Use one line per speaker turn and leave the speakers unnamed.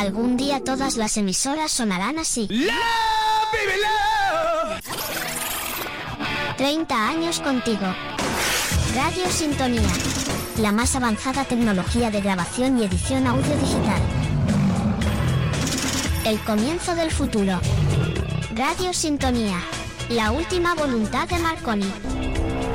Algún día todas las emisoras sonarán así.
Love, baby, love.
30 años contigo. Radio Sintonía. La más avanzada tecnología de grabación y edición audio digital. El comienzo del futuro. Radio Sintonía. La última voluntad de Marconi.